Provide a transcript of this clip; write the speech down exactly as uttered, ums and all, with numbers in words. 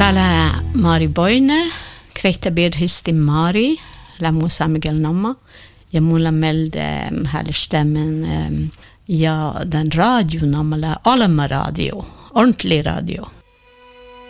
Tala Mari Boine, Kreta Bir Histi Mari, La Musa Miguel Namma. Jag mulla melde här stämmen ja den radio namala Alma radio, ordentlig radio.